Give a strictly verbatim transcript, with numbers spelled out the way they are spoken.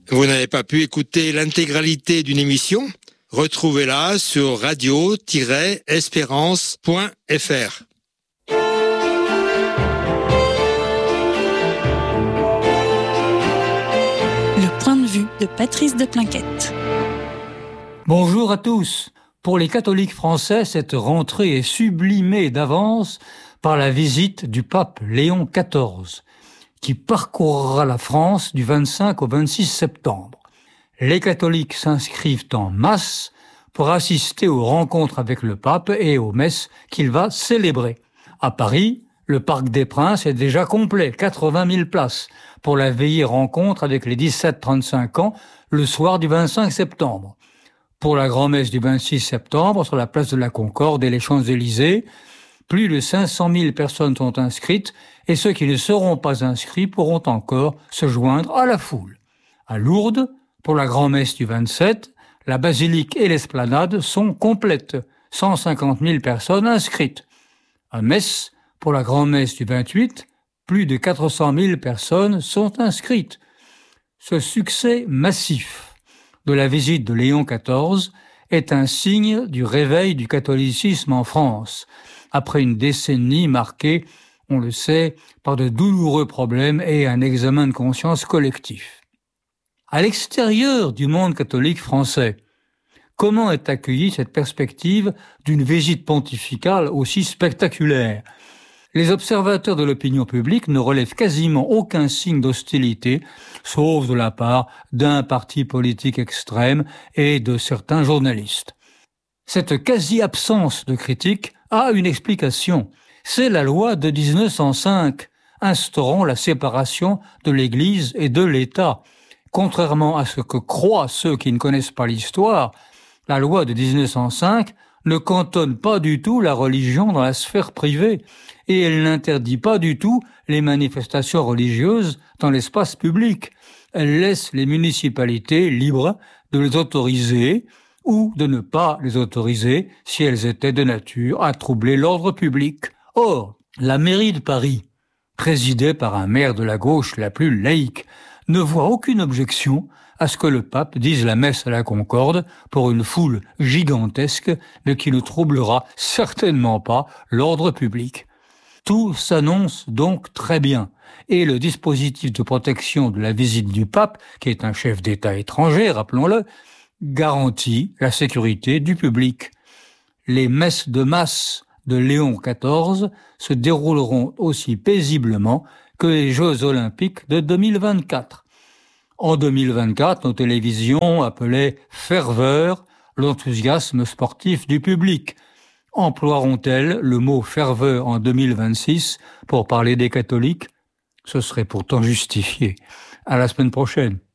Vous n'avez pas pu écouter l'intégralité d'une émission? Retrouvez-la sur radio tiret espérance point f r. Le point de vue de Patrice de Plainquette. Bonjour à tous. Pour les catholiques français, cette rentrée est sublimée d'avance par la visite du pape Léon quatorze, qui parcourra la France du vingt-cinq au vingt-six septembre. Les catholiques s'inscrivent en masse pour assister aux rencontres avec le pape et aux messes qu'il va célébrer. À Paris, le Parc des Princes est déjà complet, quatre-vingt mille places, pour la veillée rencontre avec les dix-sept trente-cinq ans le soir du vingt-cinq septembre. Pour la grand-messe du vingt-six septembre, sur la place de la Concorde et les Champs-Élysées, plus de cinq cent mille personnes sont inscrites et ceux qui ne seront pas inscrits pourront encore se joindre à la foule. À Lourdes, pour la grand-messe du vingt-sept, la basilique et l'esplanade sont complètes, cent cinquante mille personnes inscrites. À Metz, pour la grand-messe du vingt-huit, plus de quatre cent mille personnes sont inscrites. Ce succès massif de la visite de Léon quatorze est un signe du réveil du catholicisme en France, après une décennie marquée, on le sait, par de douloureux problèmes et un examen de conscience collectif. À l'extérieur du monde catholique français, comment est accueillie cette perspective d'une visite pontificale aussi spectaculaire? Les observateurs de l'opinion publique ne relèvent quasiment aucun signe d'hostilité, sauf de la part d'un parti politique extrême et de certains journalistes. Cette quasi-absence de critique a une explication. C'est la loi de dix-neuf cent cinq, instaurant la séparation de l'Église et de l'État. Contrairement à ce que croient ceux qui ne connaissent pas l'histoire, la loi de dix-neuf cent cinq ne cantonne pas du tout la religion dans la sphère privée et elle n'interdit pas du tout les manifestations religieuses dans l'espace public. Elle laisse les municipalités libres de les autoriser ou de ne pas les autoriser si elles étaient de nature à troubler l'ordre public. Or, la mairie de Paris, présidée par un maire de la gauche la plus laïque, ne voit aucune objection à ce que le pape dise la messe à la Concorde pour une foule gigantesque, mais qui ne troublera certainement pas l'ordre public. Tout s'annonce donc très bien, et le dispositif de protection de la visite du pape, qui est un chef d'État étranger, rappelons-le, garantit la sécurité du public. Les messes de masse de Léon quatorze se dérouleront aussi paisiblement que les Jeux olympiques de deux mille vingt-quatre. En deux mille vingt-quatre, nos télévisions appelaient ferveur l'enthousiasme sportif du public. Emploieront-elles le mot ferveur en deux mille vingt-six pour parler des catholiques? Ce serait pourtant justifié. À la semaine prochaine.